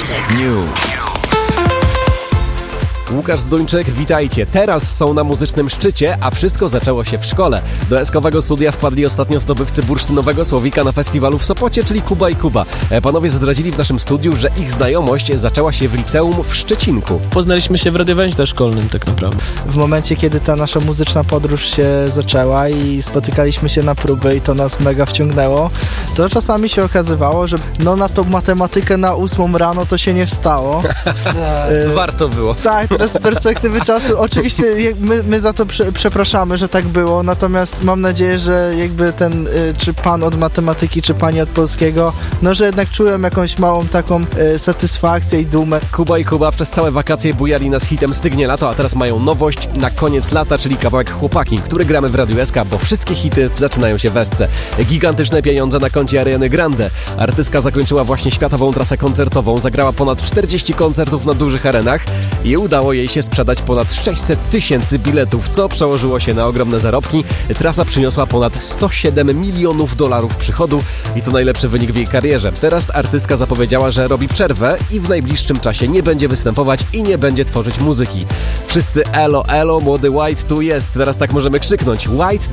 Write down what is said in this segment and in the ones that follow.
News. Łukasz Zduńczyk, witajcie. Teraz są na muzycznym szczycie, a wszystko zaczęło się w szkole. Do eskowego studia wpadli ostatnio zdobywcy bursztynowego słowika na festiwalu w Sopocie, czyli Kuba i Kuba. Panowie zdradzili w naszym studiu, że ich znajomość zaczęła się w liceum w Szczecinku. Poznaliśmy się w radiowęźle szkolnym tak naprawdę. W momencie, kiedy ta nasza muzyczna podróż się zaczęła i spotykaliśmy się na próby i to nas mega wciągnęło, to czasami się okazywało, że na tą matematykę na 8 rano to się nie wstało. Warto było. Tak, teraz z perspektywy czasu oczywiście my za to przepraszamy, że tak było, natomiast mam nadzieję, że jakby ten czy pan od matematyki, czy pani od polskiego, że jednak czułem jakąś małą taką satysfakcję i dumę. Kuba i Kuba przez całe wakacje bujali nas hitem Stygnie lato, a teraz mają nowość na koniec lata, czyli kawałek Chłopaki, który gramy w Radiu SK, bo wszystkie hity zaczynają się w Esce. Gigantyczne pieniądze na koncie Ariany Grande. Artystka zakończyła właśnie światową trasę koncertową, zagrała ponad 40 koncertów na dużych arenach i udało jej się sprzedać ponad 600 000 biletów, co przełożyło się na ogromne zarobki. Trasa przyniosła ponad $107 milionów przychodu i to najlepszy wynik w jej karierze. Teraz artystka zapowiedziała, że robi przerwę i w najbliższym czasie nie będzie występować i nie będzie tworzyć muzyki. Wszyscy elo, elo, młody White tu jest. Teraz tak możemy krzyknąć. White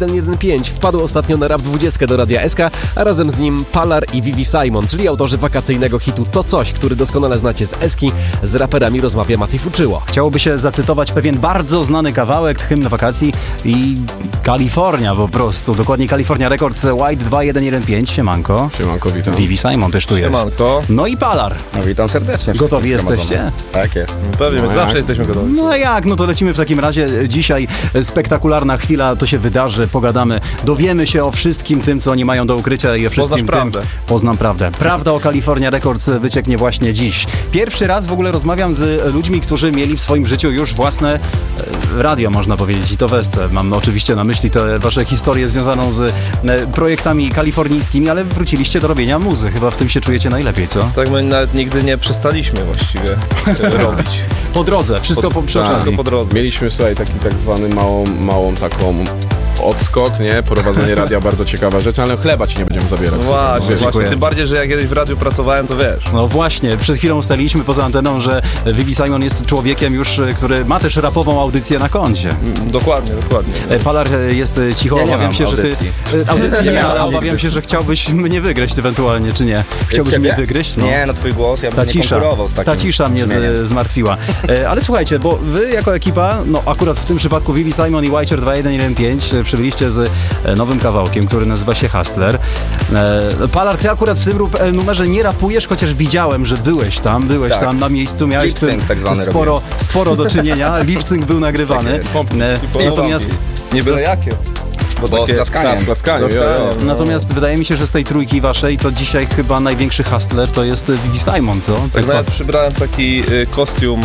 2115 wpadł ostatnio na Rap 20 do Radia SK, a razem z nim Palar i Vivi Simon, czyli autorzy wakacyjnego hitu To Coś, który doskonale znacie z Eski. Z raperami rozmawia Mati Fuczyło. Chciałoby się zacytować pewien bardzo znany kawałek, hymn wakacji i Kalifornia po prostu. Dokładnie California Records, White 2115. Siemanko. Siemanko, witam. Vivi Simon też tu Siemanko. jest. No i Palar. No witam serdecznie. Gotowi jesteście? Tak jest. Pewnie, my zawsze jesteśmy gotowi. No jak? No to lecimy w takim razie. Dzisiaj spektakularna chwila, to się wydarzy, pogadamy, dowiemy się o wszystkim tym, co oni mają do ukrycia i o wszystkim prawdę. Poznam prawdę. Prawda o California Records wycieknie właśnie dziś. Pierwszy raz w ogóle rozmawiam z ludźmi, którzy mieli w swoim życiu już własne radio, można powiedzieć, i to w Esce. Mam oczywiście na myśli te wasze historie związaną z projektami kalifornijskimi, ale wróciliście do robienia muzy. Chyba w tym się czujecie najlepiej, co? Tak, my nawet nigdy nie przestaliśmy właściwie robić. Po drodze, wszystko po drodze. Mieliśmy, słuchaj, taki tak zwany małą taką odskok, nie? Prowadzenie radia, bardzo ciekawa rzecz, ale chleba ci nie będziemy zabierać. Właśnie. Tym bardziej, że jak kiedyś w radiu pracowałem, to wiesz. No właśnie, przed chwilą ustaliliśmy poza anteną, że Vivi Simon jest człowiekiem już, który ma też rapową audycję na koncie. Dokładnie. Palar jest cicho, ja obawiam się, audycji. że ty... Audycji nie, ale obawiam się, że chciałbyś mnie wygryźć ewentualnie, czy nie? Chciałbyś mnie wygryźć? No. Nie, twój głos, ja bym nie konkurował z takim. Ta cisza mnie zmartwiła. Ale słuchajcie, bo wy jako ekipa, akurat w tym przypadku Vivi Simon i White 2115 przybyliście z nowym kawałkiem, który nazywa się Hustler. Palar, ty akurat w tym numerze nie rapujesz, chociaż widziałem, że byłeś tam na miejscu, miałeś tak sporo do czynienia, lip-sync był nagrywany. Natomiast nie byle jakie. Bo z klaskaniem. Natomiast wydaje mi się, że z tej trójki waszej to dzisiaj chyba największy hustler to jest Vivi Simon, co? Tak, nawet przybrałem taki kostium.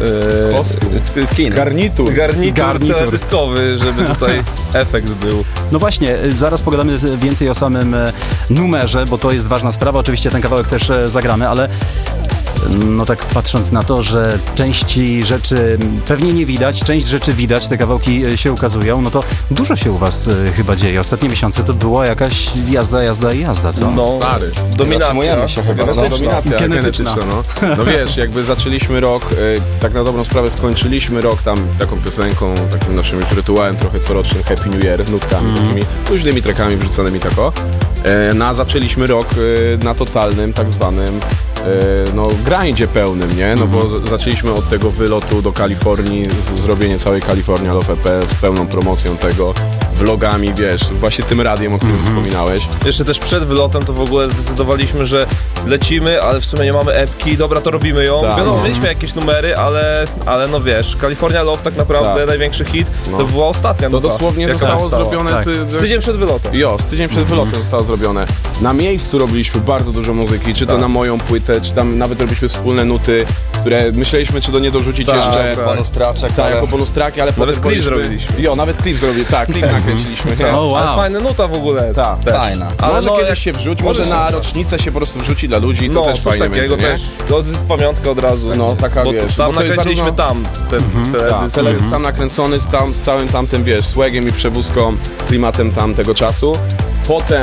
Garnitur teledyskowy, żeby tutaj efekt był. No właśnie, zaraz pogadamy więcej o samym numerze, bo to jest ważna sprawa. Oczywiście ten kawałek też zagramy, ale tak patrząc na to, że części rzeczy pewnie nie widać, część rzeczy widać, te kawałki się ukazują, no to dużo się u was chyba dzieje. Ostatnie miesiące to była jakaś jazda, co? No, stary. Dominacja się chyba. Dominacja genetyczna. No wiesz, jakby zaczęliśmy rok, tak na dobrą sprawę skończyliśmy rok tam taką piosenką, takim naszym już rytuałem trochę corocznym Happy New Year, nutkami, takimi luźnymi trackami wrzuconymi tako. Zaczęliśmy rok na totalnym, tak zwanym grindzie pełnym, nie? No bo zaczęliśmy od tego wylotu do Kalifornii, zrobienie całej California Love EP z pełną promocją tego, vlogami, wiesz, właśnie tym radiem, o którym wspominałeś. Jeszcze też przed wylotem to w ogóle zdecydowaliśmy, że lecimy, ale w sumie nie mamy epki, dobra, to robimy ją. Tak. Wiadomo, mieliśmy jakieś numery, ale no wiesz, California Love tak naprawdę, największy hit, to była ostatnia To nuta, dosłownie zostało zrobione... Z tydzień przed wylotem. Z tydzień przed wylotem zostało zrobione. Na miejscu robiliśmy bardzo dużo muzyki, czy to na moją płytę, czy tam nawet robiliśmy wspólne nuty, które myśleliśmy, czy do nie dorzucić jeszcze... bonus traczek, jako bonus tracki, ale nawet klip zrobiliśmy. Nawet klip zrobiliśmy, klip nakręciliśmy. Wow. Ale fajna nuta w ogóle. Fajna. Ale może kiedyś się wrzuć, może na rocznicę się po prostu wrzuci dla ludzi, to też fajnie takiego będzie, też. To jest pamiątka od razu. Taka bo wiesz. Tam nakręciliśmy Teledysk jest tam nakręcony z całym tamtym, wiesz, swagiem i przewózką, klimatem tamtego czasu. Potem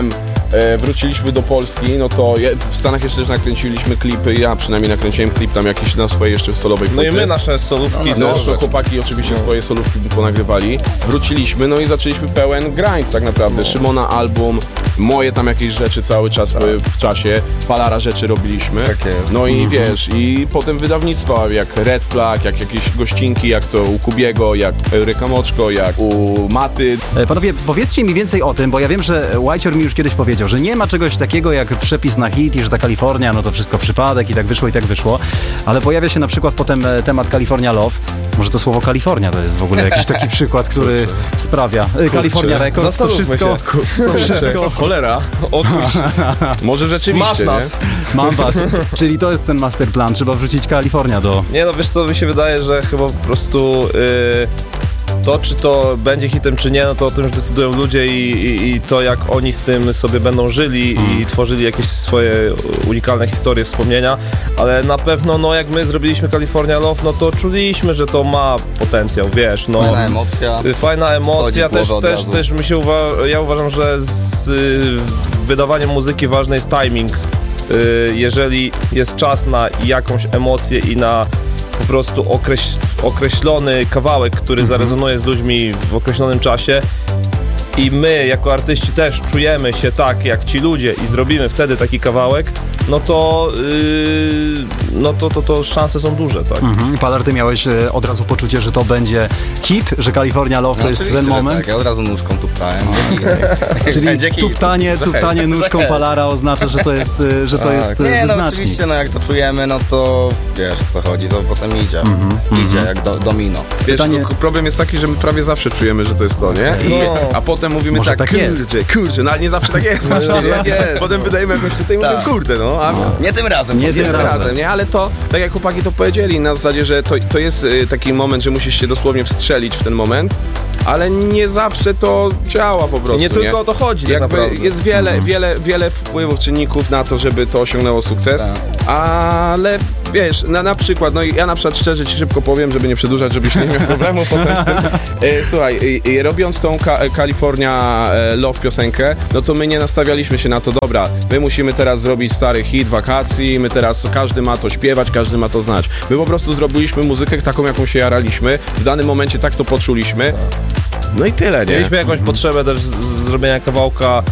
wróciliśmy do Polski, no to w Stanach jeszcze też nakręciliśmy klipy, ja przynajmniej nakręciłem klip tam jakiś na swojej jeszcze solowej No płyty. i my nasze solówki. No, to chłopaki oczywiście swoje solówki ponagrywali. Wróciliśmy, no i zaczęliśmy pełen grind tak naprawdę. Szymona album, moje tam jakieś rzeczy cały czas były w czasie, Palara rzeczy robiliśmy. Tak jest. No i wiesz, i potem wydawnictwa jak Red Flag, jak jakieś gościnki, jak to u Kubiego, jak Euryka Moczko, jak u Maty. Panowie, powiedzcie mi więcej o tym, bo ja wiem, że Whitehall mi już kiedyś powiedział, że nie ma czegoś takiego jak przepis na hit i że ta Kalifornia, no to wszystko przypadek i tak wyszło, ale pojawia się na przykład potem temat California Love. Może to słowo Kalifornia to jest w ogóle jakiś taki przykład, który sprawia. California Records, to wszystko. Cholera, otóż, może rzeczywiście, Masz nas. Mam was. Czyli to jest ten masterplan, trzeba wrzucić Kalifornia do... Nie no, wiesz co, mi się wydaje, że chyba po prostu to, czy to będzie hitem, czy nie, no to o tym już decydują ludzie i to, jak oni z tym sobie będą żyli i tworzyli jakieś swoje unikalne historie, wspomnienia, ale na pewno, no jak my zrobiliśmy California Love, no to czuliśmy, że to ma potencjał, wiesz, no. Fajna emocja. Fajna emocja, też mi się ja uważam, że z wydawaniem muzyki ważny jest timing. Jeżeli jest czas na jakąś emocję i na po prostu określony kawałek, który zarezonuje z ludźmi w określonym czasie i my jako artyści też czujemy się tak jak ci ludzie i zrobimy wtedy taki kawałek, no to szanse są duże, tak? Palar, ty miałeś od razu poczucie, że to będzie hit, że California Love to jest ten moment? Tak, ja od razu nóżką tuptałem. Czyli tuptanie nóżką Palara oznacza, że to jest Nie, no wyznacznik. oczywiście, no jak to czujemy, no to wiesz o co chodzi, to potem idzie. Idzie jak domino. Wiesz, Pytanie- problem jest taki, że my prawie zawsze czujemy, że to jest to, nie? A potem mówimy Może tak, tak jest. kurczę, no ale nie zawsze tak jest. Potem wydajemy jakąś tutaj i mówimy, kurde, no. A Nie tym razem. Nie tym razem. nie? Ale to, tak jak chłopaki to powiedzieli, na zasadzie, że to jest taki moment, że musisz się dosłownie wstrzelić w ten moment, ale nie zawsze to działa po prostu, Nie tylko o to chodzi, tak Jakby naprawdę. jest wiele wpływów, czynników na to, żeby to osiągnęło sukces, ale wiesz, na przykład, no ja na przykład szczerze ci szybko powiem, żeby nie przedłużać, żebyś nie miał problemu potem z tym. Słuchaj, robiąc tą California Love piosenkę, no to my nie nastawialiśmy się na to, dobra, my musimy teraz zrobić stary hit wakacji, my teraz każdy ma to śpiewać, każdy ma to znać. My po prostu zrobiliśmy muzykę taką, jaką się jaraliśmy, w danym momencie tak to poczuliśmy, no i tyle, nie? Mieliśmy jakąś potrzebę też zrobienia kawałka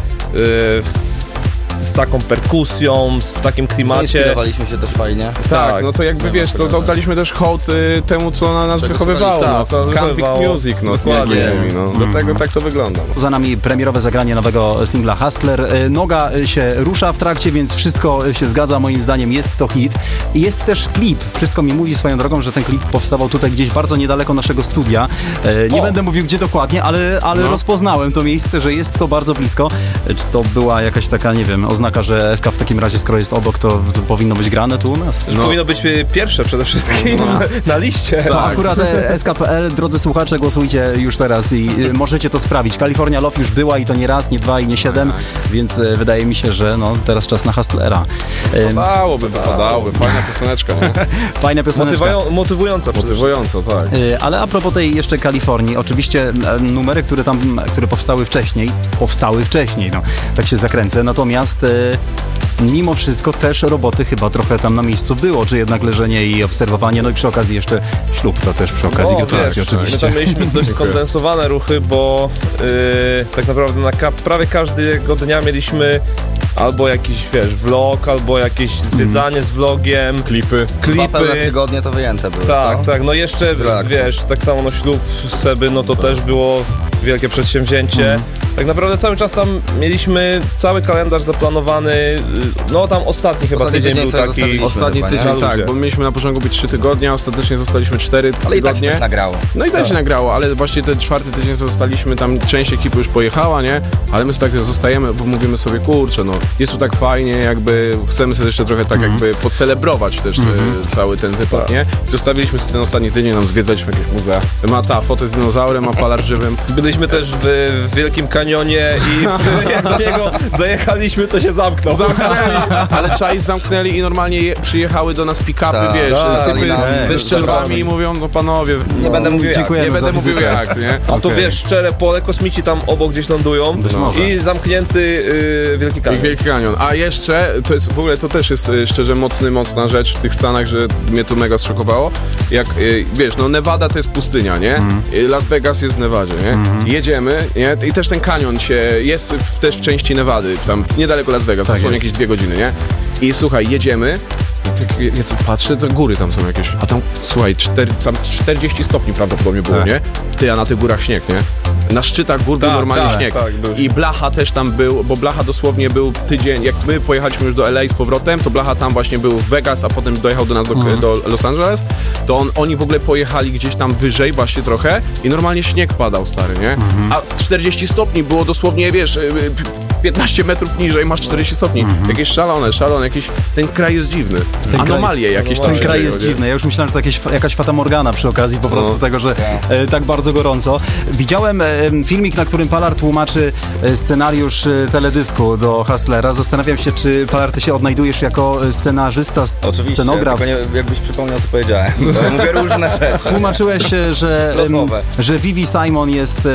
z taką perkusją, w takim klimacie. Zainspirowaliśmy się też fajnie. Tak, no to jakby wiesz, to daliśmy też hołd temu, co na nas wychowywało, tak, co nas Convict wychowywało. Music, Dokładnie. Dlatego tak to wygląda. Za nami premierowe zagranie nowego singla Hustler. Noga się rusza w trakcie, więc wszystko się zgadza. Moim zdaniem jest to hit. I jest też klip. Wszystko mi mówi swoją drogą, że ten klip powstawał tutaj gdzieś bardzo niedaleko naszego studia. Nie będę mówił gdzie dokładnie, ale rozpoznałem to miejsce, że jest to bardzo blisko. Czy to była jakaś taka, nie wiem, oznaka, że SK w takim razie, skoro jest obok, to powinno być grane tu u nas? Powinno być pierwsze przede wszystkim na liście. To akurat SK.pl, drodzy słuchacze, głosujcie już teraz i możecie to sprawdzić. California Love już była i to nie raz, nie dwa i nie 7, więc wydaje mi się, że no, teraz czas na Hustlera. Wypadałoby. Fajna pioseneczka, nie? Fajna pioseneczka. Motywująca. Motywująco, tak. Ale a propos tej jeszcze Kalifornii, oczywiście numery, które powstały wcześniej, no, tak się zakręcę, natomiast mimo wszystko też roboty chyba trochę tam na miejscu było, czy jednak leżenie i obserwowanie, no i przy okazji jeszcze ślub, to też przy okazji gratulacji oczywiście. My tam mieliśmy dość skondensowane ruchy, bo tak naprawdę prawie każdego dnia mieliśmy albo jakiś, wiesz, vlog, albo jakieś zwiedzanie z vlogiem, klipy. 2 pełne tygodnie to wyjęte były, Tak, no jeszcze, wiesz, tak samo no ślub Seby, no to też było wielkie przedsięwzięcie. Tak naprawdę cały czas tam mieliśmy cały kalendarz zaplanowany, no tam ostatni chyba tydzień był taki. Ostatni tydzień, tak, bo mieliśmy na początku być 3 tygodnie, a ostatecznie zostaliśmy 4 tygodnie. Ale i tak się też nagrało. No i tak się nagrało, ale właśnie ten 4. tydzień zostaliśmy, tam część ekipy już pojechała, nie? Ale my tak zostajemy, bo mówimy sobie, kurczę, no jest tu tak fajnie, jakby chcemy sobie jeszcze trochę tak jakby pocelebrować też cały ten wypad, nie? I zostawiliśmy ten ostatni tydzień, nam zwiedzaliśmy jakieś muzea. Foto z dinozaurem, Palar żywym. Byliśmy też w Wielkim Kanionie i jak do niego dojechaliśmy, to się zamknął. Ale czaisz zamknęli i normalnie przyjechały do nas pick-upy, wiesz, typy ze strzelbami i mówią, no panowie, nie będę mówił jak. Nie będę mówił jak, nie? A to wiesz, szczere pole, kosmici tam obok gdzieś lądują i zamknięty Wielki Kanion. Wielki Kanion. A jeszcze, to jest w ogóle, to też jest szczerze mocna rzecz w tych Stanach, że mnie to mega zszokowało. Jak, wiesz, no Nevada to jest pustynia, nie? Las Vegas jest w Nevadzie, nie? Jedziemy, nie? I też ten kanion jest też w części Nevady, tam niedaleko Las Vegas, to są jakieś 2 godziny, nie? I słuchaj, jedziemy, ja co patrzę, to góry tam są jakieś, a tam, słuchaj, tam 40 stopni prawdopodobnie było, nie? Ty, a na tych górach śnieg, nie? Na szczytach gór był normalnie śnieg. I Blacha też tam był, bo Blacha dosłownie był tydzień, jak my pojechaliśmy już do LA z powrotem, to Blacha tam właśnie był w Vegas, a potem dojechał do nas do Los Angeles, to oni w ogóle pojechali gdzieś tam wyżej właśnie trochę i normalnie śnieg padał, stary, nie? A 40 stopni było dosłownie, wiesz, 15 metrów niżej masz 40 stopni. Jakieś szalone, jakiś, ten kraj jest dziwny. Anomalie jakieś tam. Ten kraj jest dziwny. Ja już myślałem, że to jakaś fatamorgana przy okazji po prostu tego, że tak bardzo gorąco. Widziałem filmik, na którym Palar tłumaczy scenariusz teledysku do Hustlera. Zastanawiam się, czy Palar, ty się odnajdujesz jako scenarzysta, scenograf. Oczywiście, tylko jakbyś przypomniał, co powiedziałem. Bo mówię różne rzeczy. Tłumaczyłeś, że Vivi Simon jest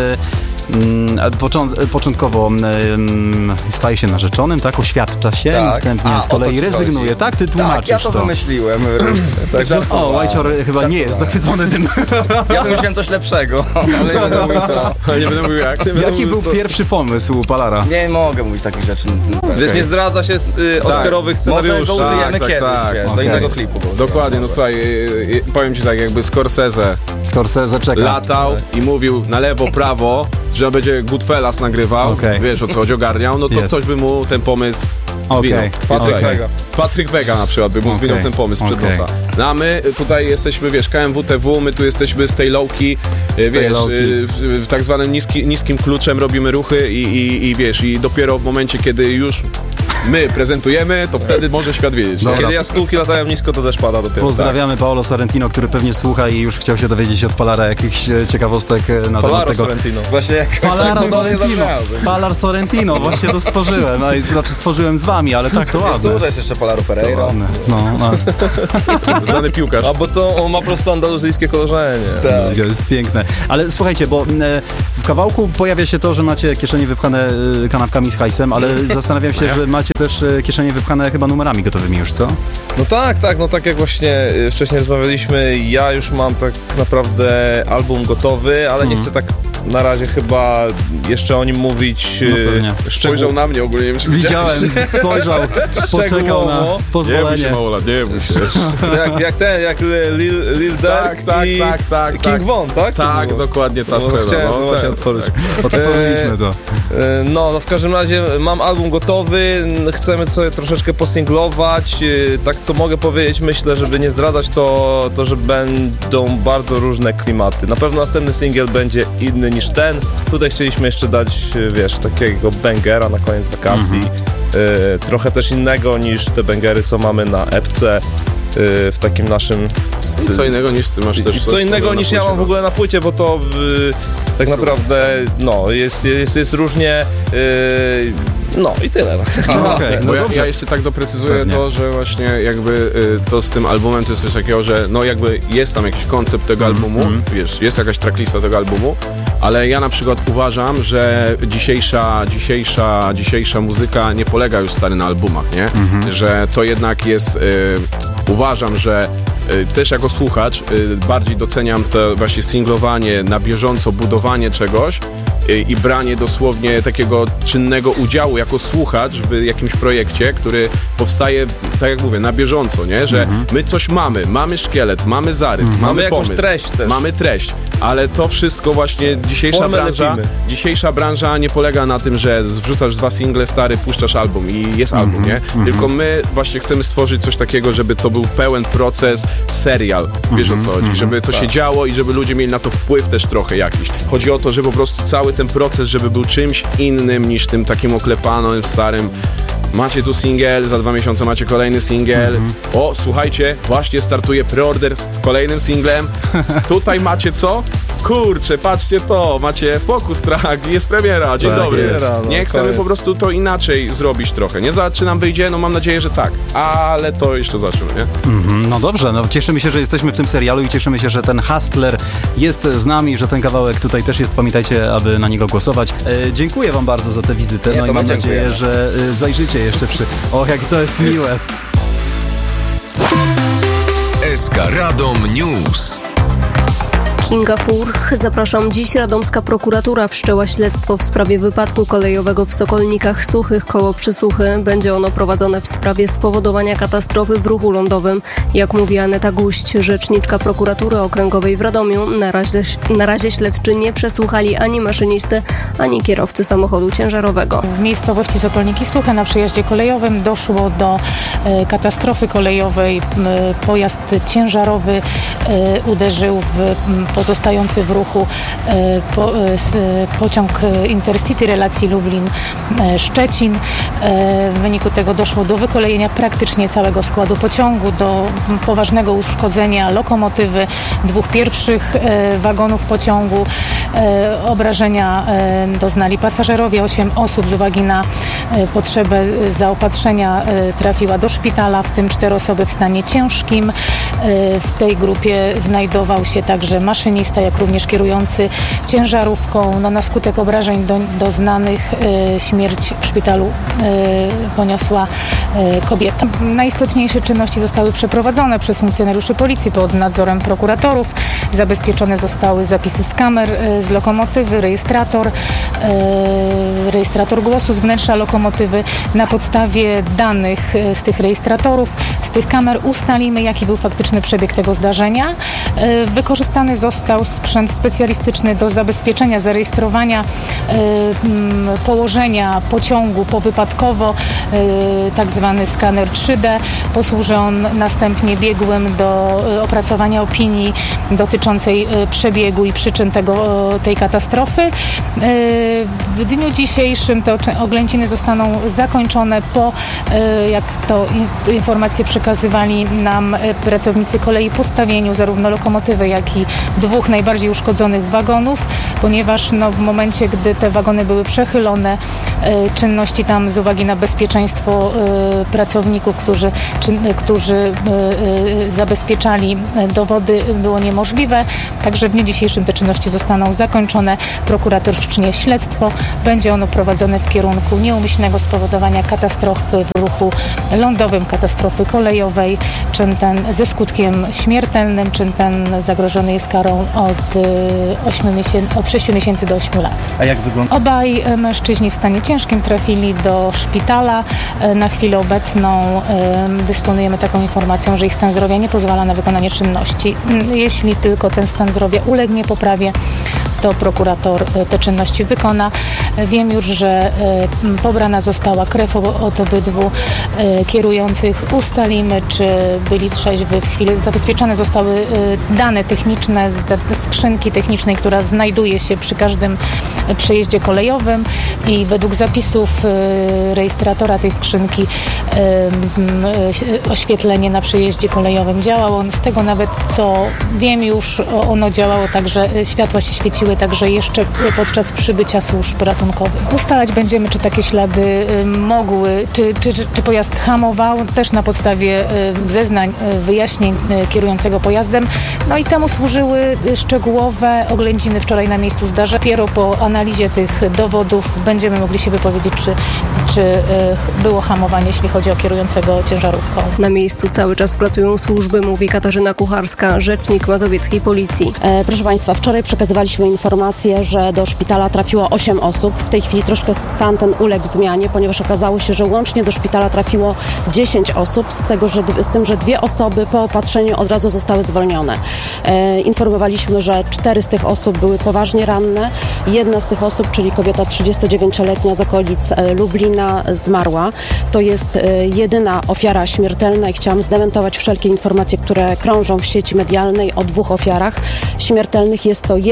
początkowo staje się narzeczonym, tak? Oświadcza się, następnie z kolei rezygnuje, tak? Ty tłumaczysz tak, ja to wymyśliłem. Łajcior chyba nie jest zachwycony tym. Ja wymyśliłem coś lepszego, ale nie będę mówił co. Nie będę mówił jak. Jaki był pierwszy pomysł Palara? Nie mogę mówić takich rzeczy. Wiesz, nie zdradza się z oscarowych scenariuszy. Może go użyjemy kiedyś, do innego klipu. Dokładnie, no słuchaj, powiem ci tak, jakby Scorsese czeka. Latał i mówił na lewo, prawo, że będzie Goodfellas nagrywał, wiesz o co chodzi, ogarniał, no to ktoś by mu ten pomysł zwinął. Patryk Wega na przykład by mu zwinął ten pomysł przed nosa. No a my tutaj jesteśmy, wiesz, KMWTW, my tu jesteśmy z tej lowki, wiesz, w tak zwanym niskim kluczem robimy ruchy i wiesz, i dopiero w momencie, kiedy już my prezentujemy, to wtedy może świat wiedzieć. Kiedy jaskółki latają nisko, to też pada dopiero. Pozdrawiamy Paolo Sorrentino, który pewnie słucha i już chciał się dowiedzieć od Palara jakichś ciekawostek na temat tego. Sorrentino. Właśnie jak Palar Sorrentino, właśnie to stworzyłem. No, znaczy stworzyłem z wami, ale tak to ładne. Dużo jest jeszcze Polaru Pereira. Znany piłkarz. A bo to on ma po prostu andaluzyjskie korzenie. Tak. To jest piękne. Ale słuchajcie, bo w kawałku pojawia się to, że macie kieszenie wypchane kanapkami z hajsem, ale zastanawiam się, że macie też kieszenie wypchane chyba numerami gotowymi już, co? No tak, no tak jak właśnie wcześniej rozmawialiśmy, ja już mam tak naprawdę album gotowy, ale nie chcę tak na razie chyba jeszcze o nim mówić. Spojrzał na mnie ogólnie, widziałem, spojrzał, poczekał na pozwolenie. Nie musisz. jak Lil Durk i King Von, tak? Tak, dokładnie ta scena. Chciałem właśnie otworzyć. Otworzyliśmy to. No w każdym razie mam album gotowy, chcemy sobie troszeczkę posinglować. Tak co mogę powiedzieć, myślę, żeby nie zdradzać to, że będą bardzo różne klimaty. Na pewno następny singiel będzie inny niż ten. Tutaj chcieliśmy jeszcze dać, wiesz, takiego bangera na koniec wakacji. Trochę też innego niż te bangery, co mamy na epce. W takim naszym stylu. I co innego niż ty masz też. Co innego niż ja mam w ogóle na płycie, bo to tak naprawdę no, jest różnie. No i tyle. Bo ja jeszcze tak doprecyzuję to, że właśnie jakby to z tym albumem to jest coś takiego, że no jakby jest tam jakiś koncept tego albumu, wiesz, jest jakaś tracklista tego albumu, ale ja na przykład uważam, że dzisiejsza muzyka nie polega już stary na albumach, nie? Że to jednak jest, uważam, że też jako słuchacz bardziej doceniam to właśnie singlowanie, na bieżąco budowanie czegoś i branie dosłownie takiego czynnego udziału jako słuchacz w jakimś projekcie, który powstaje, tak jak mówię, na bieżąco, nie? Że my coś mamy szkielet, mamy zarys, mamy pomysł, jakąś treść też. Mamy treść, ale to wszystko właśnie dzisiejsza branża nie polega na tym, że wrzucasz 2 single, stary, puszczasz album i jest album, nie? Tylko my właśnie chcemy stworzyć coś takiego, żeby to był pełen proces, serial, wiesz o co chodzi, żeby to się działo i żeby ludzie mieli na to wpływ też trochę jakiś. Chodzi o to, że po prostu cały ten proces, żeby był czymś innym niż tym takim oklepanym, starym. Macie tu singiel, za 2 miesiące macie kolejny singiel. O, słuchajcie, właśnie startuje preorder z kolejnym singlem. Tutaj macie co? kurczę, patrzcie to, macie Focus Track, jest premiera, dzień dobry. Nie, chcemy po prostu to inaczej zrobić trochę. Nie zobaczy nam wyjdzie, no mam nadzieję, że tak, ale to jeszcze zobaczymy, nie? No dobrze, no cieszymy się, że jesteśmy w tym serialu i cieszymy się, że ten Hustler jest z nami, że ten kawałek tutaj też jest. Pamiętajcie, aby na niego głosować. Dziękuję wam bardzo za tę wizytę, no i mam nadzieję, że zajrzycie jeszcze przy... Och, jak to jest miłe. SK Radom News. Kinga Furch. Zapraszam. Dziś radomska prokuratura wszczęła śledztwo w sprawie wypadku kolejowego w Sokolnikach Suchych koło Przysłuchy. Będzie ono prowadzone w sprawie spowodowania katastrofy w ruchu lądowym. Jak mówi Aneta Guść, rzeczniczka prokuratury okręgowej w Radomiu, na razie śledczy nie przesłuchali ani maszynisty, ani kierowcy samochodu ciężarowego. W miejscowości Sokolniki Suche na przejeździe kolejowym doszło do katastrofy kolejowej. Pojazd ciężarowy uderzył w pozostający w ruchu pociąg Intercity relacji Lublin-Szczecin. W wyniku tego doszło do wykolejenia praktycznie całego składu pociągu, do poważnego uszkodzenia lokomotywy, 2 pierwszych wagonów pociągu. Obrażenia doznali pasażerowie, 8 osób z uwagi na potrzebę zaopatrzenia trafiła do szpitala, w tym 4 osoby w stanie ciężkim. W tej grupie znajdował się także maszynista, jak również kierujący ciężarówką. Na skutek obrażeń doznanych śmierć w szpitalu poniosła kobieta. Najistotniejsze czynności zostały przeprowadzone przez funkcjonariuszy policji pod nadzorem prokuratorów. Zabezpieczone zostały zapisy z kamer z lokomotywy, rejestrator głosu z wnętrza lokomotywy. Na podstawie danych z tych rejestratorów, z tych kamer ustalimy, jaki był faktyczny przebieg tego zdarzenia. Wykorzystany został sprzęt specjalistyczny do zabezpieczenia, zarejestrowania położenia pociągu powypadkowo, tak zwany skaner 3D. Posłuży on następnie biegłym do opracowania opinii dotyczącej przebiegu i przyczyn tej katastrofy. W dniu dzisiejszym te oględziny zostaną zakończone jak to informacje przekazywali nam pracownicy kolei, postawieniu zarówno lokomotywy, jak i 2 najbardziej uszkodzonych wagonów, ponieważ w momencie, gdy te wagony były przechylone, czynności tam z uwagi na bezpieczeństwo pracowników, którzy zabezpieczali dowody, było niemożliwe. Także w dniu dzisiejszym te czynności zostaną zakończone. Prokurator wszcznie śledztwo. Będzie ono prowadzone w kierunku nieumyślnego spowodowania katastrofy w ruchu lądowym, katastrofy kolejowej. Czyn ten ze skutkiem śmiertelnym. Czyn ten zagrożony jest karą od 6 miesięcy do 8 lat. A jak wygląda? Obaj mężczyźni w stanie ciężkim trafili do szpitala. Na chwilę obecną dysponujemy taką informacją, że ich stan zdrowia nie pozwala na wykonanie czynności. Jeśli tylko ten stan zdrowia ulegnie poprawie, to prokurator te czynności wykona. Wiem już, że pobrana została krew od obydwu kierujących. Ustalimy, czy byli trzeźwi w chwili. Zabezpieczone zostały dane techniczne z skrzynki technicznej, która znajduje się przy każdym przejeździe kolejowym i według zapisów rejestratora tej skrzynki oświetlenie na przejeździe kolejowym działało. Z tego nawet, co wiem już, ono działało tak, że światła się świeciły także jeszcze podczas przybycia służb ratunkowych. Ustalać będziemy, czy takie ślady mogły, czy pojazd hamował, też na podstawie zeznań, wyjaśnień kierującego pojazdem. No i temu służyły szczegółowe oględziny wczoraj na miejscu zdarzenia. Dopiero po analizie tych dowodów będziemy mogli się wypowiedzieć, czy było hamowanie, jeśli chodzi o kierującego ciężarówką. Na miejscu cały czas pracują służby, mówi Katarzyna Kucharska, rzecznik mazowieckiej policji. Proszę Państwa, wczoraj przekazywaliśmy informację, że do szpitala trafiło 8 osób. W tej chwili troszkę stan ten uległ zmianie, ponieważ okazało się, że łącznie do szpitala trafiło 10 osób, z tym, że 2 osoby po opatrzeniu od razu zostały zwolnione. Informowaliśmy, że 4 z tych osób były poważnie ranne. Jedna z tych osób, czyli kobieta 39-letnia z okolic Lublina, zmarła. To jest jedyna ofiara śmiertelna i chciałam zdementować wszelkie informacje, które krążą w sieci medialnej o 2 ofiarach śmiertelnych. Jest to jedna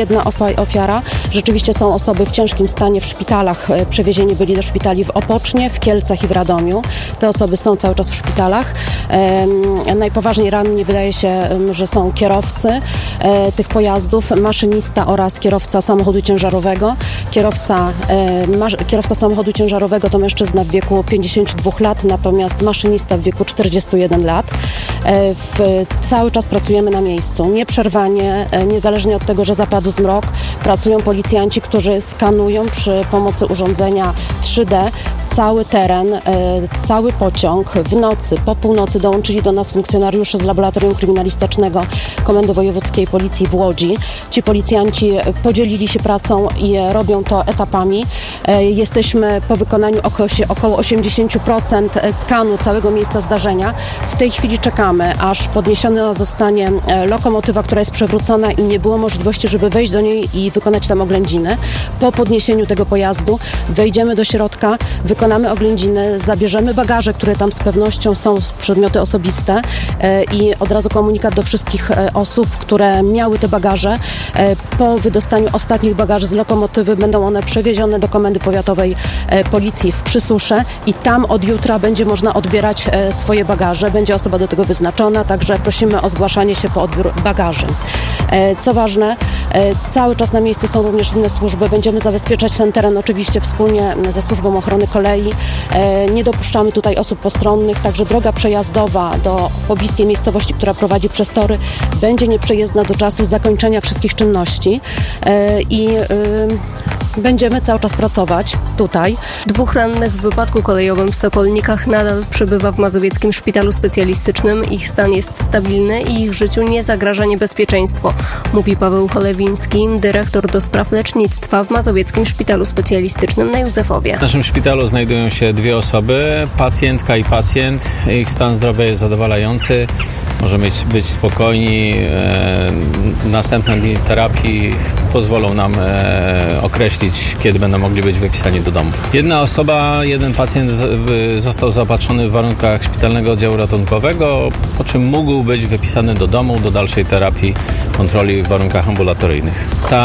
tutaj ofiara. Rzeczywiście są osoby w ciężkim stanie w szpitalach. Przewiezieni byli do szpitali w Opocznie, w Kielcach i w Radomiu. Te osoby są cały czas w szpitalach. Najpoważniej ranni wydaje się, że są kierowcy tych pojazdów, maszynista oraz kierowca samochodu ciężarowego. Kierowca samochodu ciężarowego to mężczyzna w wieku 52 lat, natomiast maszynista w wieku 41 lat. Cały czas pracujemy na miejscu, nieprzerwanie, niezależnie od tego, że zapadł zmrok. Pracują policjanci, którzy skanują przy pomocy urządzenia 3D cały teren, cały pociąg. W nocy, po północy dołączyli do nas funkcjonariusze z Laboratorium Kryminalistycznego Komendy Wojewódzkiej Policji w Łodzi. Ci policjanci podzielili się pracą i robią to etapami. Jesteśmy po wykonaniu około 80% skanu całego miejsca zdarzenia. W tej chwili czekamy, aż podniesiona zostanie lokomotywa, która jest przewrócona i nie było możliwości, żeby wejść do niej i wykonać tam oględziny. Po podniesieniu tego pojazdu wejdziemy do środka, wykonamy oględziny, zabierzemy bagaże, które tam z pewnością są przedmioty osobiste i od razu komunikat do wszystkich osób, które miały te bagaże. Po wydostaniu ostatnich bagaży z lokomotywy będą one przewiezione do Komendy Powiatowej Policji w Przysusze i tam od jutra będzie można odbierać swoje bagaże. Będzie osoba do tego wyznaczona, także prosimy o zgłaszanie się po odbiór bagaży. Co ważne, cały czas na miejscu są również inne służby. Będziemy zabezpieczać ten teren oczywiście wspólnie ze Służbą Ochrony Kolei. Nie dopuszczamy tutaj osób postronnych, także droga przejazdowa do pobliskiej miejscowości, która prowadzi przez tory, będzie nieprzejezdna do czasu zakończenia wszystkich czynności i będziemy cały czas pracować tutaj. 2 rannych w wypadku kolejowym w Sokolnikach nadal przebywa w Mazowieckim Szpitalu Specjalistycznym. Ich stan jest stabilny i ich życiu nie zagraża niebezpieczeństwo, mówi Paweł Cholewiński, dyrektor do spraw lecznictwa w Mazowieckim Szpitalu Specjalistycznym na Józefowie. W naszym szpitalu znajdują się 2 osoby, pacjentka i pacjent. Ich stan zdrowia jest zadowalający. Możemy być spokojni. Następne dni terapii pozwolą nam określić, kiedy będą mogli być wypisani do domu. Jeden pacjent został zaopatrzony w warunkach szpitalnego oddziału ratunkowego, po czym mógł być wypisany do domu do dalszej terapii, kontroli w warunkach ambulatoryjnych.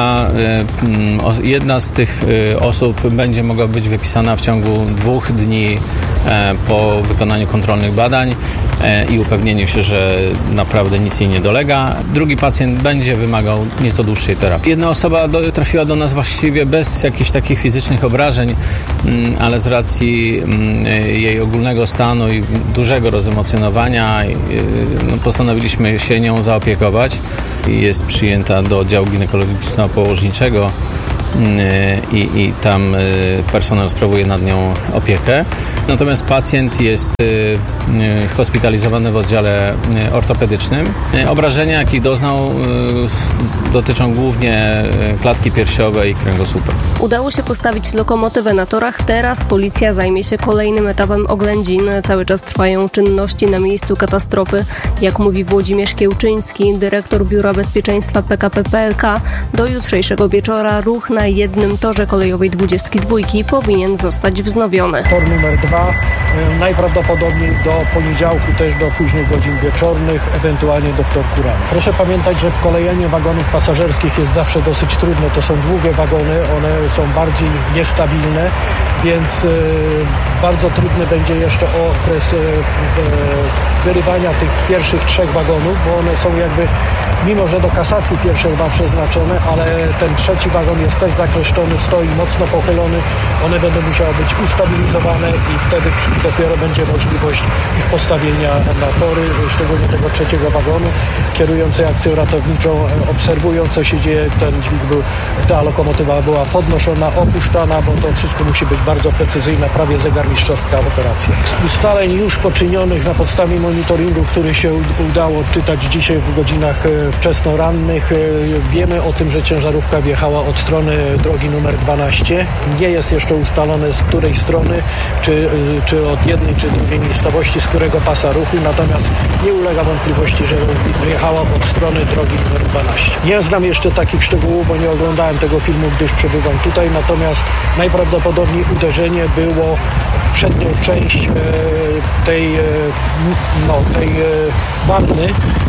Jedna z tych osób będzie mogła być wypisana w ciągu 2 dni po wykonaniu kontrolnych badań i upewnieniu się, że naprawdę nic jej nie dolega. Drugi pacjent będzie wymagał nieco dłuższej terapii. Jedna osoba trafiła do nas właściwie bez jakichś takich fizycznych obrażeń, ale z racji jej ogólnego stanu i dużego rozemocjonowania postanowiliśmy się nią zaopiekować. Jest przyjęta do oddziału ginekologiczno-położniczego i tam personel sprawuje nad nią opiekę. Natomiast pacjent jest hospitalizowany w oddziale ortopedycznym. Obrażenia, jakich doznał, dotyczą głównie klatki piersiowej i kręgosłupa. Udało się postawić lokomotywę na torach. Teraz policja zajmie się kolejnym etapem oględzin. Cały czas trwają czynności na miejscu katastrofy. Jak mówi Włodzimierz Kiełczyński, dyrektor Biura Bezpieczeństwa PKP PLK, do jutrzejszego wieczora ruch na jednym torze kolejowej 22 powinien zostać wznowiony. Tor numer 2 najprawdopodobniej do poniedziałku też do późnych godzin wieczornych, ewentualnie do wtorku rano. Proszę pamiętać, że kolejenie wagonów pasażerskich jest zawsze dosyć trudne. To są długie wagony, one są bardziej niestabilne, więc bardzo trudny będzie jeszcze okres wyrywania tych pierwszych 3 wagonów, bo one są jakby, mimo że do kasacji pierwsze 2 przeznaczone, ale ten 3 wagon jest też zakleszczony, stoi mocno pochylony, one będą musiały być ustabilizowane i wtedy dopiero będzie możliwość ich postawienia na tory, szczególnie tego 3 wagonu. Kierujący akcją ratowniczą obserwują, co się dzieje, ta lokomotywa była podnoszona, opuszczana, bo to wszystko musi być bardzo precyzyjna, prawie zegarmistrzowska operacja. Z ustaleń już poczynionych na podstawie monitoringu, który się udało odczytać dzisiaj w godzinach wczesnorannych, wiemy o tym, że ciężarówka wjechała od strony drogi numer 12. Nie jest jeszcze ustalone z której strony, czy od jednej, czy drugiej miejscowości, z którego pasa ruchu, natomiast nie ulega wątpliwości, że wjechała od strony drogi numer 12. Nie znam jeszcze takich szczegółów, bo nie oglądałem tego filmu, gdyż przebywam tutaj, natomiast najprawdopodobniej uderzenie było w przednią część tej wanny,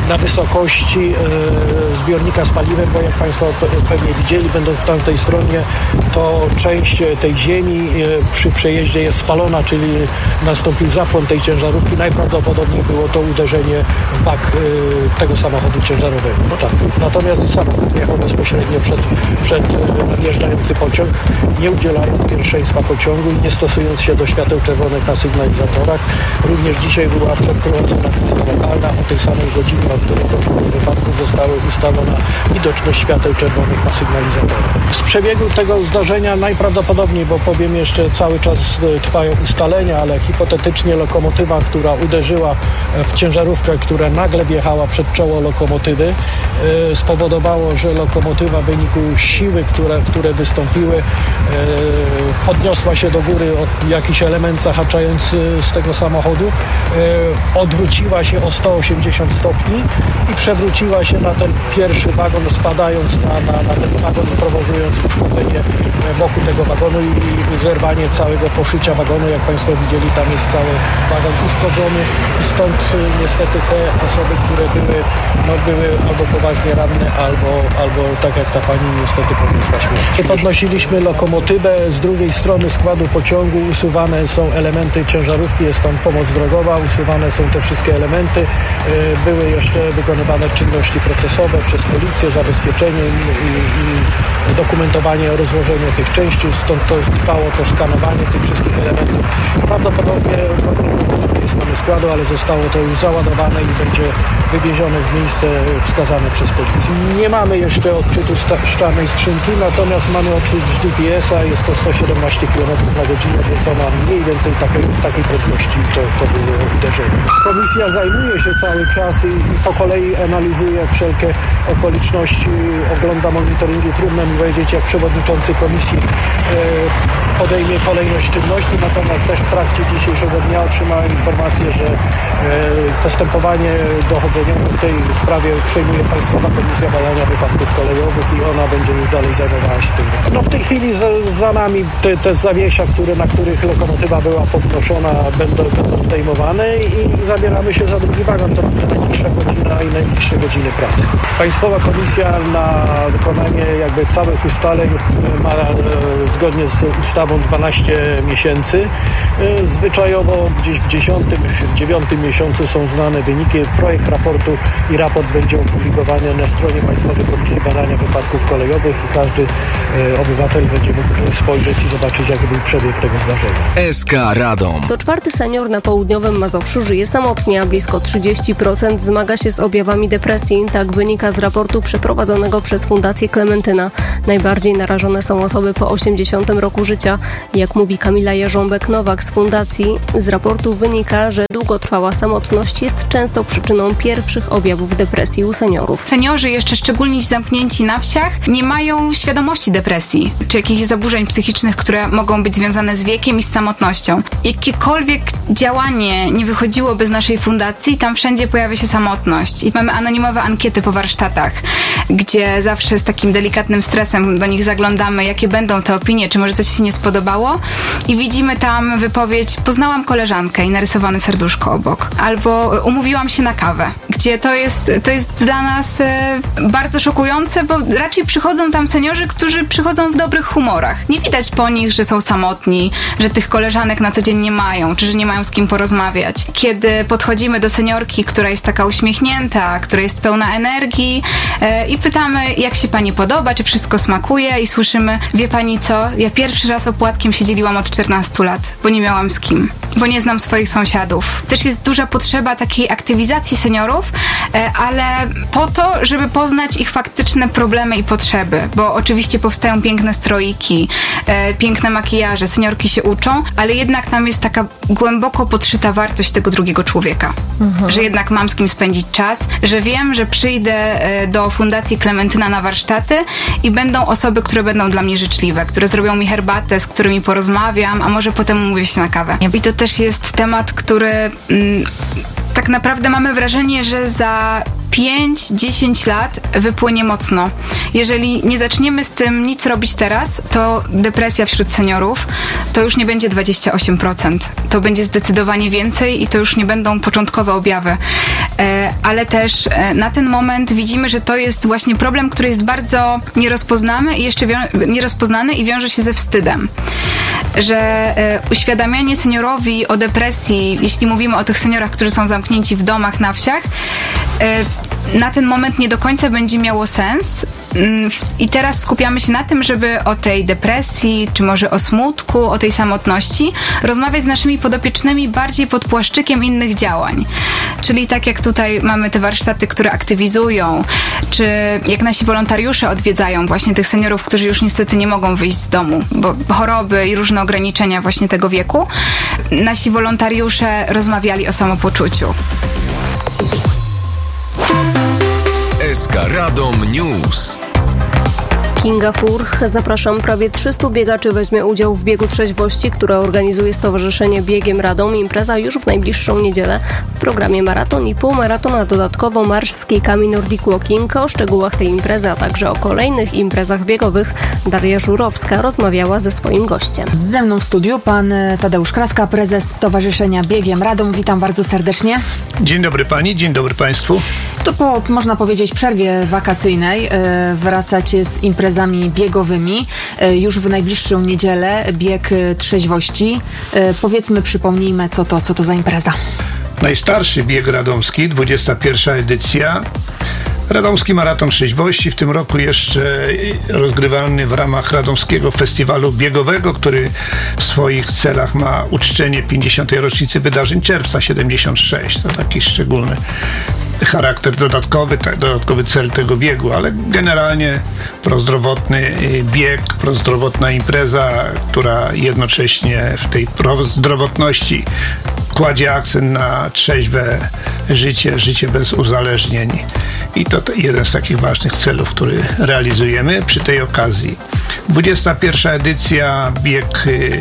na wysokości zbiornika z paliwem, bo jak Państwo pewnie widzieli, będąc w tamtej stronie, to część tej ziemi przy przejeździe jest spalona, czyli nastąpił zapłon tej ciężarówki. Najprawdopodobniej było to uderzenie w bak tego samochodu ciężarowego. No tak. Natomiast samochód jechał bezpośrednio przed nadjeżdżający pociąg, nie udzielając pierwszeństwa pociągu i nie stosując się do świateł czerwonych na sygnalizatorach. Również dzisiaj była przeprowadzona akcja lokalna. O tej samej godzinie, o której doszło do wypadku, została ustalona widoczność świateł czerwonych na sygnalizatorach. Z przebiegu tego zdarzenia najprawdopodobniej, bo powiem jeszcze, cały czas trwają ustalenia, ale hipotetycznie lokomotywa, która uderzyła w ciężarówkę, która nagle wjechała przed czoło lokomotywy, spowodowało, że lokomotywa w wyniku siły, które wystąpiły, podniosła się do góry o jakiś element zahaczający z tego samochodu, odwróciła się o 180 stopni i przewróciła się na ten pierwszy wagon, spadając na ten wagon i prowokując uszkodzenie boku tego wagonu i zerwanie całego poszycia wagonu. Jak Państwo widzieli, tam jest cały wagon uszkodzony i stąd niestety te osoby, które były albo poważnie ranne, albo tak jak ta pani niestety poniosła śmierć. Podnosiliśmy lokomotywę, z drugiej strony składu pociągu usuwane są elementy ciężarówki, jest tam pomoc drogowa, usuwane są te wszystkie elementy. Były jeszcze wykonywane czynności procesowe przez policję, zabezpieczenie i dokumentowanie o rozłożeniu tych części, stąd to trwało to skanowanie tych wszystkich elementów. Prawdopodobnie mamy składu, ale zostało to już załadowane i będzie wywiezione w miejsce wskazane przez policję. Nie mamy jeszcze odczytu szklanej skrzynki, natomiast mamy odczyt z GPS-a, jest to 117 km na godzinę, więc ona mniej więcej takiej prędkości to było uderzenie. Komisja zajmuje się cały czas i po kolei analizuje wszelkie okoliczności, ogląda monitoringi. Trudno mi powiedzieć, jak przewodniczący komisji podejmie kolejność czynności, natomiast też w trakcie dzisiejszego dnia otrzymałem informację, że postępowanie dochodzeniowe w tej sprawie przejmuje Państwowa Komisja Badania Wypadków Kolejowych i ona będzie już dalej zajmowała się tym. No w tej chwili za nami te zawiesia, na których lokomotywa była podnoszona, będą zdejmowane i zabieramy się za drugi wagon. To będzie najbliższa godzina i najbliższe godziny pracy. Państwowa Komisja na wykonanie całych ustaleń ma zgodnie z ustawą 12 miesięcy. Zwyczajowo gdzieś w 10, 9 miesiącu są znane wyniki. Projekt raportu i raport będzie opublikowany na stronie Państwowej Komisji Badania Wypadków Kolejowych i każdy obywatel będzie mógł spojrzeć i zobaczyć, jaki był przebieg tego zdarzenia. SK Radom. Co czwarty senior na południowym Mazowszu żyje samotnie, a blisko 30% zmaga się z objawami depresji. Tak wynika z raportu przeprowadzonego przez Fundację Klementyna. Najbardziej narażone są osoby po 80 roku życia. Jak mówi Kamila Jarząbek-Nowak z Fundacji, z raportu wynika, że długotrwała samotność jest często przyczyną pierwszych objawów depresji u seniorów. Seniorzy, jeszcze szczególnie zamknięci na wsiach, nie mają świadomości depresji czy jakichś zaburzeń psychicznych, które mogą być związane z wiekiem i z samotnością. Jakiekolwiek działanie nie wychodziłoby z naszej fundacji, tam wszędzie pojawia się samotność. I mamy anonimowe ankiety po warsztatach, gdzie zawsze z takim delikatnym stresem do nich zaglądamy, jakie będą te opinie, czy może coś się nie spodobało. I widzimy tam wypowiedź: poznałam koleżankę i narysowane serduszko obok. Albo umówiłam się na kawę, gdzie to jest dla nas bardzo szokujące, bo raczej przychodzą tam seniorzy, którzy przychodzą w dobrych humorach. Nie widać po nich, że są samotni, że tych koleżanek na co dzień nie mają, czy że nie mają z kim porozmawiać. Kiedy podchodzimy do seniorki, która jest taka uśmiechnięta, która jest pełna energii i pytamy, jak się pani podoba, czy wszystko smakuje, i słyszymy: wie pani co, ja pierwszy raz opłatkiem się dzieliłam od 14 lat, bo nie miałam z kim, bo nie znam swoich sąsiadów. Też jest duża potrzeba takiej aktywizacji seniorów, ale po to, żeby poznać ich faktyczne problemy i potrzeby, bo oczywiście powstają piękne stroiki, piękne makijaże, seniorki się uczą, ale jednak tam jest taka głęboko podszyta wartość tego drugiego człowieka. Że jednak mam z kim spędzić czas, że wiem, że przyjdę do Fundacji Klementyna na warsztaty i będą osoby, które będą dla mnie życzliwe, które zrobią mi herbatę, z którymi porozmawiam, a może potem umówię się na kawę. I to też jest temat, który tak naprawdę mamy wrażenie, że za 5-10 lat wypłynie mocno. Jeżeli nie zaczniemy z tym nic robić teraz, to depresja wśród seniorów to już nie będzie 28%. To będzie zdecydowanie więcej i to już nie będą początkowe objawy. Ale też na ten moment widzimy, że to jest właśnie problem, który jest bardzo nierozpoznany i wiąże się ze wstydem. Że uświadamianie seniorowi o depresji, jeśli mówimy o tych seniorach, którzy są zamknięci w domach na wsiach, na ten moment nie do końca będzie miało sens. I teraz skupiamy się na tym, żeby o tej depresji, czy może o smutku, o tej samotności rozmawiać z naszymi podopiecznymi bardziej pod płaszczykiem innych działań. Czyli tak jak tutaj mamy te warsztaty, które aktywizują, czy jak nasi wolontariusze odwiedzają właśnie tych seniorów, którzy już niestety nie mogą wyjść z domu, bo choroby i różne ograniczenia właśnie tego wieku. Nasi wolontariusze rozmawiali o samopoczuciu. SK Radom News. Kinga Furch. Zapraszam. Prawie 300 biegaczy weźmie udział w biegu trzeźwości, które organizuje Stowarzyszenie Biegiem Radom. Impreza już w najbliższą niedzielę. W programie maraton i półmaraton, a dodatkowo marsz z kijkami Nordic Walking. O szczegółach tej imprezy, a także o kolejnych imprezach biegowych Daria Żurowska rozmawiała ze swoim gościem. Ze mną w studiu pan Tadeusz Kraska, prezes Stowarzyszenia Biegiem Radom. Witam bardzo serdecznie. Dzień dobry pani, dzień dobry państwu. To po, można powiedzieć, przerwie wakacyjnej wracacie z imprezami biegowymi. Już w najbliższą niedzielę bieg trzeźwości. Powiedzmy, przypomnijmy, co to za impreza. Najstarszy bieg radomski, 21. edycja. Radomski Maraton Trzeźwości, w tym roku jeszcze rozgrywany w ramach Radomskiego Festiwalu Biegowego, który w swoich celach ma uczczenie 50. rocznicy wydarzeń czerwca 76. To taki szczególny charakter dodatkowy cel tego biegu, ale generalnie prozdrowotny bieg, prozdrowotna impreza, która jednocześnie w tej prozdrowotności kładzie akcent na trzeźwe życie bez uzależnień. I to jeden z takich ważnych celów, który realizujemy przy tej okazji. 21. edycja, bieg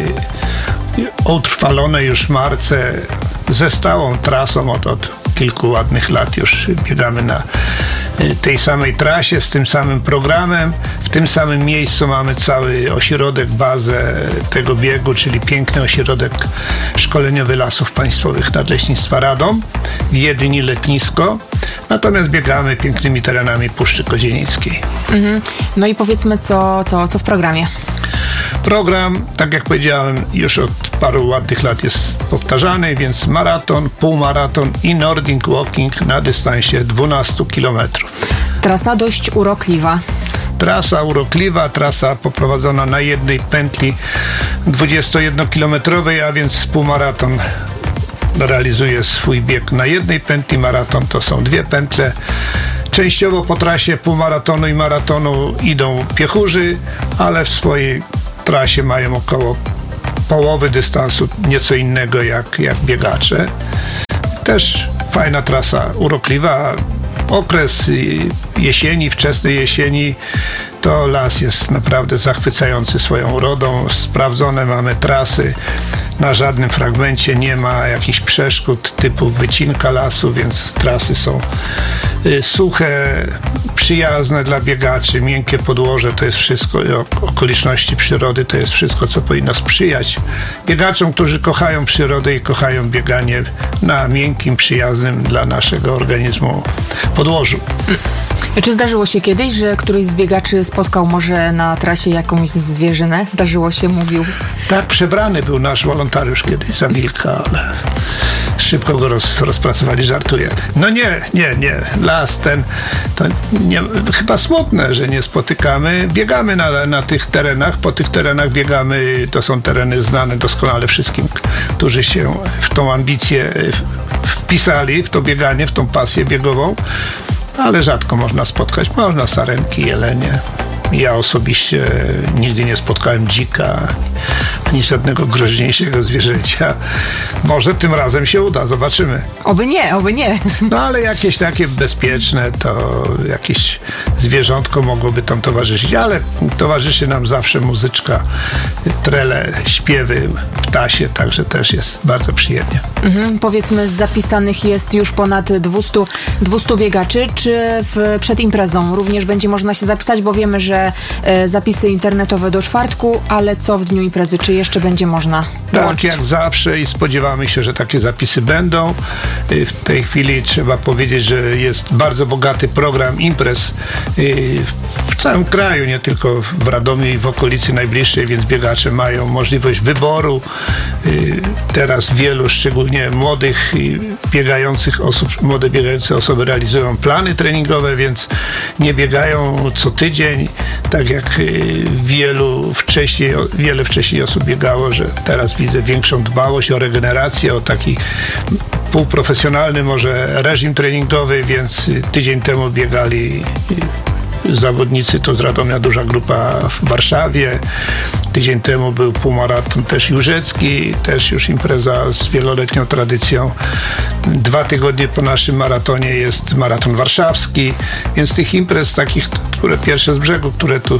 utrwalone już marce ze stałą trasą od kilku ładnych lat już biegamy na tej samej trasie, z tym samym programem. W tym samym miejscu mamy cały ośrodek, bazę tego biegu, czyli piękny ośrodek szkoleniowy Lasów Państwowych Nadleśnictwa Radom, w Wiedni letnisko. Natomiast biegamy pięknymi terenami Puszczy Kozienickiej. No i powiedzmy, co w programie? Program, tak jak powiedziałem, już od paru ładnych lat jest powtarzany, więc maraton, półmaraton i Nordic Walking na dystansie 12 km. Trasa dość urokliwa. Trasa urokliwa, trasa poprowadzona na jednej pętli 21-kilometrowej, a więc półmaraton realizuje swój bieg na jednej pętli, maraton to są dwie pętle. Częściowo po trasie półmaratonu i maratonu idą piechurzy, ale w swojej trasie mają około połowy dystansu nieco innego jak biegacze. Też fajna trasa, urokliwa. Okres jesieni, wczesnej jesieni, to las jest naprawdę zachwycający swoją urodą. Sprawdzone mamy trasy. Na żadnym fragmencie nie ma jakichś przeszkód typu wycinka lasu, więc trasy są suche, przyjazne dla biegaczy, miękkie podłoże, to jest wszystko, okoliczności przyrody, to jest wszystko, co powinno sprzyjać biegaczom, którzy kochają przyrodę i kochają bieganie na miękkim, przyjaznym dla naszego organizmu podłożu. Czy zdarzyło się kiedyś, że któryś z biegaczy spotkał może na trasie jakąś zwierzynę? Zdarzyło się, mówił. Tak, przebrany był nasz wolontariusz kiedyś za wilka, ale szybko go rozpracowali, żartuję. No nie. Las ten, to nie, chyba smutne, że nie spotykamy. Biegamy na tych terenach, po tych terenach biegamy, to są tereny znane doskonale wszystkim, którzy się w tą ambicję wpisali, w to bieganie, w tą pasję biegową. Ale rzadko można spotkać. Można sarenki, jelenie. Ja osobiście nigdy nie spotkałem dzika, ani żadnego groźniejszego zwierzęcia. Może tym razem się uda, zobaczymy. Oby nie. No ale jakieś takie bezpieczne, to jakieś zwierzątko mogłoby tam towarzyszyć, ale towarzyszy nam zawsze muzyczka, trele, śpiewy, ptasie, także też jest bardzo przyjemnie. Powiedzmy, zapisanych jest już ponad 200 biegaczy. Czy przed imprezą również będzie można się zapisać, bo wiemy, że zapisy internetowe do czwartku, ale co w dniu imprezy? Czy jeszcze będzie można dołączyć? Tak, jak zawsze i spodziewamy się, że takie zapisy będą. W tej chwili trzeba powiedzieć, że jest bardzo bogaty program imprez w całym kraju, nie tylko w Radomiu i w okolicy najbliższej, więc biegacze mają możliwość wyboru. Teraz wielu, szczególnie młodych biegających osób, młode biegające osoby realizują plany treningowe, więc nie biegają co tydzień, tak jak wiele wcześniej osób biegało, że teraz widzę większą dbałość o regenerację, o taki półprofesjonalny może reżim treningowy, więc tydzień temu biegali zawodnicy, to z Radomia duża grupa w Warszawie. Tydzień temu był półmaraton też jórzecki, też już impreza z wieloletnią tradycją. 2 tygodnie po naszym maratonie jest maraton warszawski, więc tych imprez takich, które pierwsze z brzegu, które tu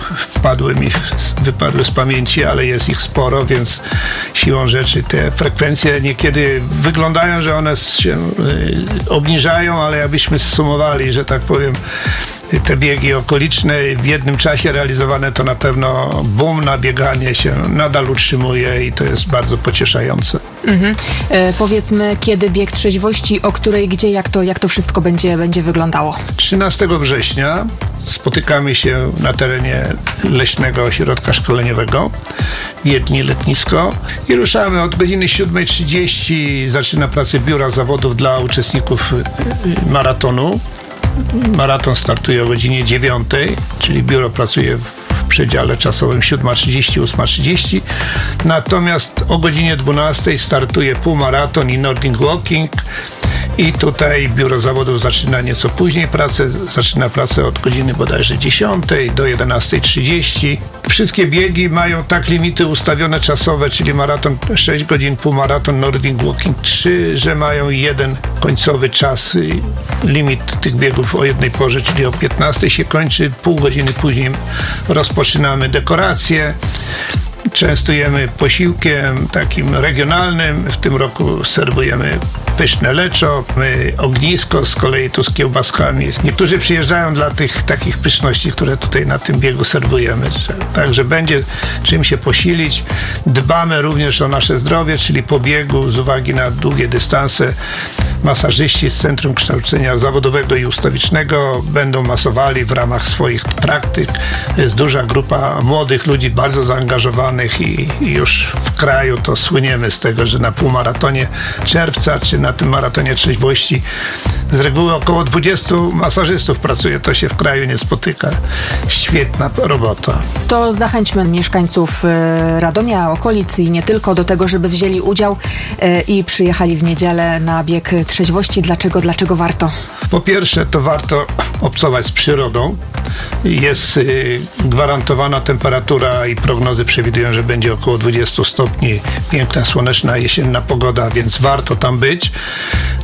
wypadły z pamięci, ale jest ich sporo, więc siłą rzeczy te frekwencje niekiedy wyglądają, że one się obniżają, ale jakbyśmy zsumowali, że tak powiem, te biegi okoliczne w jednym czasie realizowane, to na pewno boom na bieganie się nadal utrzymuje i to jest bardzo pocieszające. Powiedzmy, kiedy bieg trzeźwości, o której, gdzie, jak to wszystko będzie wyglądało? 13 września spotykamy się na terenie Leśnego Ośrodka Szkoleniowego w Wiedni Letnisko i ruszamy od godziny 7:30. Zaczyna pracę biura zawodów dla uczestników maratonu. Maraton startuje o godzinie 9, czyli biuro pracuje w przedziale czasowym 7:30, 8:30. Natomiast o godzinie 12 startuje półmaraton i Nordic Walking. I tutaj biuro zawodów zaczyna nieco później pracę. Zaczyna pracę od godziny bodajże 10 do 11:30. Wszystkie biegi mają tak limity ustawione czasowe, czyli maraton 6 godzin, półmaraton, Nordic Walking 3, że mają jeden końcowy czas. Limit tych biegów o jednej porze, czyli o 15 się kończy. Pół godziny później rozpoczynamy dekoracje. Częstujemy posiłkiem takim regionalnym. W tym roku serwujemy pyszne leczo, ognisko z kolei tu z kiełbaskami. Niektórzy przyjeżdżają dla tych takich pyszności, które tutaj na tym biegu serwujemy. Także będzie czym się posilić. Dbamy również o nasze zdrowie, czyli po biegu z uwagi na długie dystanse masażyści z Centrum Kształcenia Zawodowego i Ustawicznego będą masowali w ramach swoich praktyk. Jest duża grupa młodych ludzi, bardzo zaangażowanych i już w kraju to słyniemy z tego, że na półmaratonie czerwca czy na tym maratonie trzeźwości z reguły około 20 masażystów pracuje. To się w kraju nie spotyka. Świetna robota. To zachęćmy mieszkańców Radomia, okolic i nie tylko do tego, żeby wzięli udział i przyjechali w niedzielę na bieg trzeźwości. Dlaczego warto? Po pierwsze, to warto obcować z przyrodą. Jest gwarantowana temperatura i prognozy przewidują, że będzie około 20 stopni. Piękna, słoneczna, jesienna pogoda, więc warto tam być.